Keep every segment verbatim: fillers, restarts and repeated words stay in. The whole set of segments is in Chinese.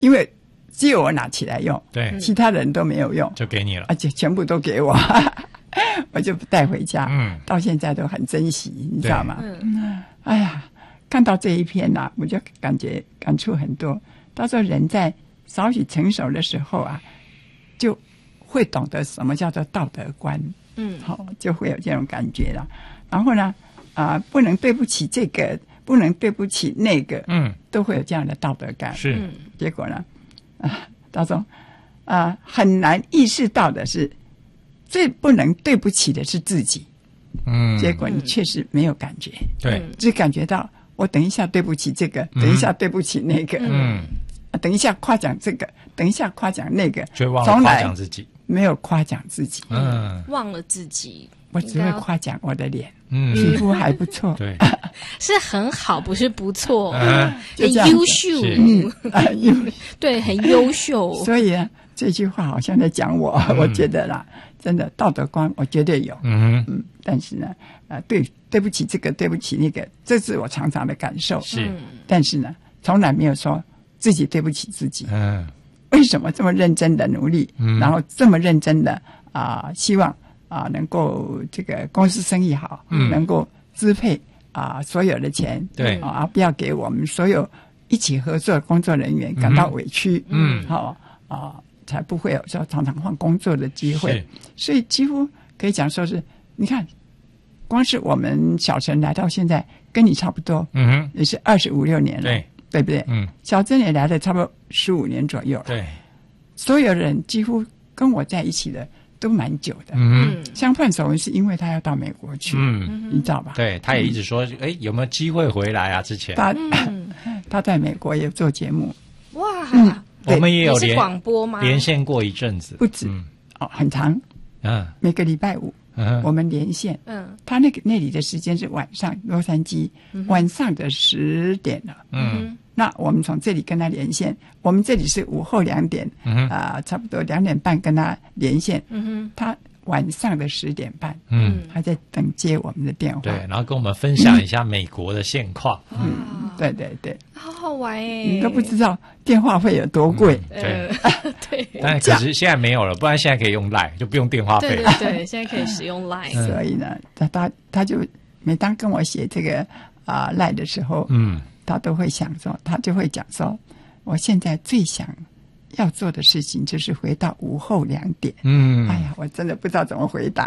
因为只有我拿起来用， 对， 其他人都没有用， 就给你了， 而且全部都给我，我就带回家， 嗯， 到现在都很珍惜，你知道吗？ 嗯， 哎呀，看到这一篇呐、啊，我就感觉感触很多。到时候人在少许成熟的时候啊，就会懂得什么叫做道德观， 嗯， 好、哦，就会有这种感觉了。然后呢，啊、呃，不能对不起这个，不能对不起那个， 嗯， 都会有这样的道德感。 是， 嗯、 结果呢，啊，到时候啊，很难意识到的是，最不能对不起的是自己。 嗯， 结果你确实没有感觉， 对， 只感觉到我等一下对不起这个， 嗯、 等一下对不起那个， 嗯， 等一下夸奖这个，等一下夸奖那个， 就忘了夸奖自己， 没有夸奖自己， 嗯，忘了自己， 我只会夸奖我的脸， 嗯， 皮肤还不错， 对， 是很好，不是不错， 嗯、 很优秀， 嗯，啊，优， 对，很优秀， 所以啊，这句话好像在讲我，嗯、我觉得啦。真的道德观我绝对有， 嗯嗯，但是呢，啊、呃，对，对不起这个，对不起那个，这是我常常的感受。 是， 但是呢，从来没有说自己对不起自己。 嗯， 为什么这么认真的努力， 嗯、 然后这么认真的啊、呃，希望啊、呃、能够这个公司生意好， 嗯， 能够支配啊、呃、所有的钱， 对啊，不要给我们所有一起合作的工作人员感到委屈， 嗯， 好啊。呃才不会有说常常换工作的机会，所以几乎可以讲说是，你看，光是我们小陈来到现在跟你差不多， 嗯哼， 也是二十五六年了， 对， 对不对？ 嗯， 小珍也来了差不多十五年左右了， 对， 所有人几乎跟我在一起的都蛮久的， 嗯， 像范守文是因为他要到美国去， 嗯， 你知道吧？ 对，他也一直说，哎、嗯，有没有机会回来啊？之前他、 嗯、 他在美国也做节目， 哇。 嗯我们也有连广播吗？ 连线过一阵子， 不止、 嗯、 哦，很长， 嗯， 每个礼拜五， 嗯， 我们连线， 嗯， 他那个那里的时间是晚上，洛杉矶、嗯、晚上的十点了， 嗯， 那我们从这里跟他连线，我们这里是午后两点， 嗯啊、呃，差不多两点半跟他连线， 嗯哼， 他晚上的十点半， 嗯， 还在等接我们的电话， 对，然后跟我们分享一下美国的现况， 嗯，嗯对对对， 好好玩哎， 你都不知道电话费有多贵， 嗯、对、 呃、对， 但可是现在没有了，不然现在可以用 Line 就不用电话费， 对对对，现在可以使用 Line，、 嗯、所以呢，他他他就每当跟我写这个啊、呃、Line 的时候， 嗯， 他都会想说，他就会讲说，我现在最想要做的事情就是回到午后两点。 嗯， 哎呀，我真的不知道怎么回答。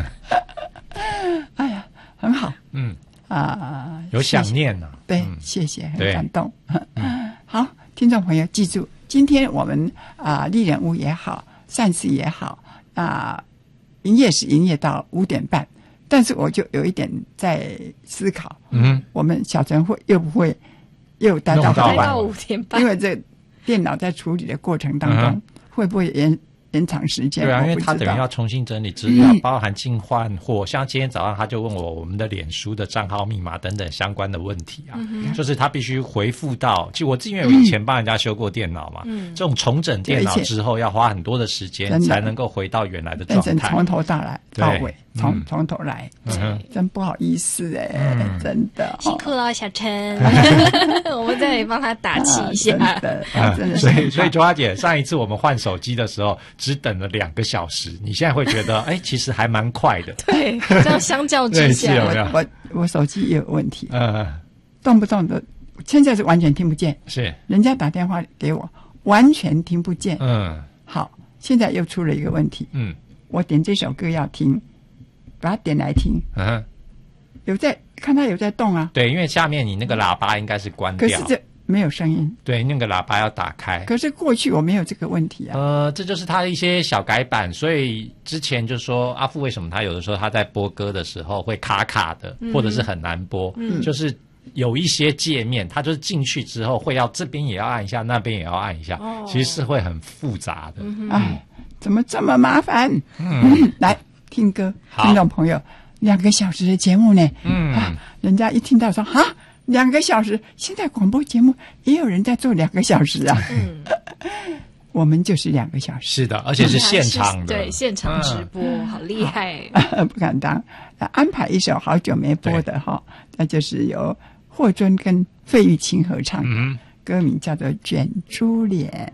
哎呀，很好。 嗯啊、呃， 有想念呢、啊。 对、 嗯， 谢谢，很对感动。好，听众朋友记住，今天我们啊、呃，丽人屋也好，善事也好，啊、呃，营业是营业到五点半，但是我就有一点在思考， 嗯， 我们小陈会又不会又待到待到五点半， 因为这电脑在处理的过程当中，嗯、会不会延延长时间？ 对啊，因为他等于要重新整理资料，嗯、包含进换货。像今天早上他就问我我们的脸书的账号密码等等相关的问题啊，嗯、就是他必须回复到，就我因为我以前帮人家修过电脑嘛，嗯、这种重整电脑之后要花很多的时间才能够回到原来的状态， 从头到来到尾，从嗯、 从头来， 嗯、 真不好意思哎、欸嗯，真的辛苦了小陈，我们这里帮他打气一下， 啊、真的，啊、真的所以所以卓华姐上一次我们换手机的时候只等了两个小时，你现在会觉得哎，其实还蛮快的， 对，这样相较之下， 我我我手机也有问题， 嗯， 动不动的，现在是完全听不见， 是人家打电话给我，完全听不见， 嗯， 好，现在又出了一个问题， 嗯， 我点这首歌要听，把它点来听， 嗯， 有在看它有在动啊， 对，因为下面你那个喇叭应该是关掉， 可是这没有声音， 对，那个喇叭要打开。 可是过去我没有这个问题啊。 呃，这就是他的一些小改版，所以之前就说阿富为什么他有的时候他在播歌的时候会卡卡的，嗯、或者是很难播，嗯、就是有一些界面，他就是进去之后会要这边也要按一下，那边也要按一下，哦、其实是会很复杂的。 嗯、哎，怎么这么麻烦？ 嗯， 嗯来听歌，听众朋友，两个小时的节目呢， 嗯， 啊、人家一听到说哈。两个小时，现在广播节目也有人在做两个小时啊。 嗯， 我们就是两个小时。 是的，而且是现场的， 对，现场直播，嗯、好厉害。 不敢当，安排一首好久没播的哈，那就是由霍尊跟费玉清合唱的， 嗯， 歌名叫做《卷珠帘》。